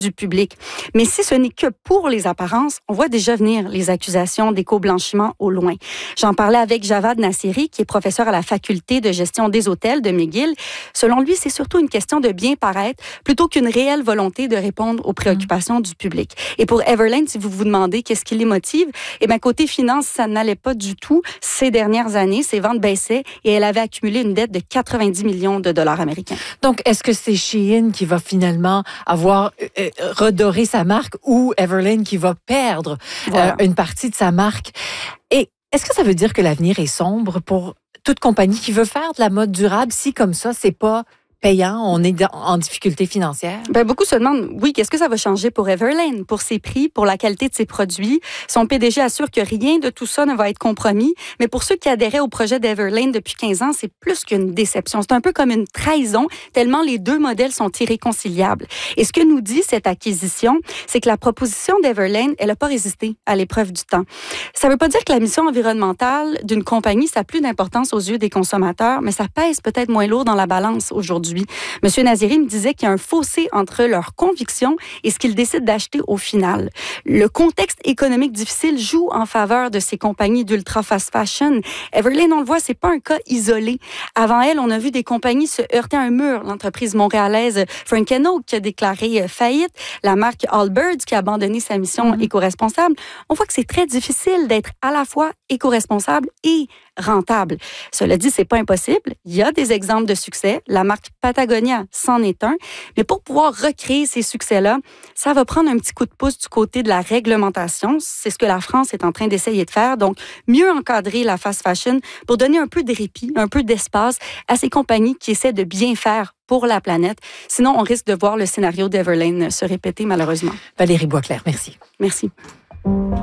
du public. Mais si ce n'est que pour les apparences, on voit déjà venir les accusations d'éco-blanchiment au loin. J'en parlais avec Javad Nasseri, qui est professeur à la faculté de gestion des hôtels de McGill. Selon lui, c'est surtout une question de bien paraître plutôt qu'une réelle volonté de répondre aux préoccupations du public. Et pour Everlane, si vous vous demandez qu'est-ce qui les motive, eh bien, côté finance, ça n'allait pas du tout. Ces dernières années, ses ventes baissaient et elle avait accumulé une dette de 90 millions de dollars américains. Donc, est-ce que c'est Shein qui va finalement avoir redoré sa marque ou Everlane qui va perdre une partie de sa marque? Et est-ce que ça veut dire que l'avenir est sombre pour toute compagnie qui veut faire de la mode durable si, comme ça, c'est pas payant, on est en difficulté financière? Ben, beaucoup se demandent, oui, qu'est-ce que ça va changer pour Everlane, pour ses prix, pour la qualité de ses produits? Son PDG assure que rien de tout ça ne va être compromis, mais pour ceux qui adhéraient au projet d'Everlane depuis 15 ans, c'est plus qu'une déception. C'est un peu comme une trahison, tellement les deux modèles sont irréconciliables. Et ce que nous dit cette acquisition, c'est que la proposition d'Everlane, elle n'a pas résisté à l'épreuve du temps. Ça ne veut pas dire que la mission environnementale d'une compagnie, ça n'a plus d'importance aux yeux des consommateurs, mais ça pèse peut-être moins lourd dans la balance aujourd'hui. Monsieur Nasseri me disait qu'il y a un fossé entre leurs convictions et ce qu'ils décident d'acheter au final. Le contexte économique difficile joue en faveur de ces compagnies d'ultra fast fashion. Everlane, on le voit, c'est pas un cas isolé. Avant elle, on a vu des compagnies se heurter à un mur. L'entreprise montréalaise Frank & Oak qui a déclaré faillite, la marque Allbirds qui a abandonné sa mission éco-responsable. On voit que c'est très difficile d'être à la fois éco-responsable et rentable. Cela dit, c'est pas impossible. Il y a des exemples de succès. La marque Patagonia c'en est un. Mais pour pouvoir recréer ces succès-là, ça va prendre un petit coup de pouce du côté de la réglementation. C'est ce que la France est en train d'essayer de faire. Donc, mieux encadrer la fast fashion pour donner un peu de répit, un peu d'espace à ces compagnies qui essaient de bien faire pour la planète. Sinon, on risque de voir le scénario d'Everlane se répéter malheureusement. Valérie Boisclair, merci. Merci.